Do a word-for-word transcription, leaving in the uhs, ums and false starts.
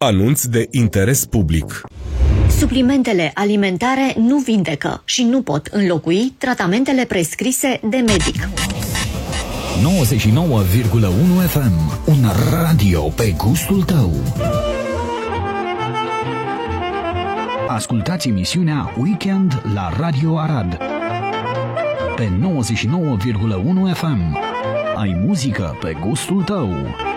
Anunț de interes public. Suplimentele alimentare nu vindecă și nu pot înlocui tratamentele prescrise de medic. nouăzeci și nouă virgulă unu F M, un radio pe gustul tău. Ascultați emisiunea Weekend la Radio Arad pe nouăzeci și nouă virgulă unu F M. Ai muzică pe gustul tău.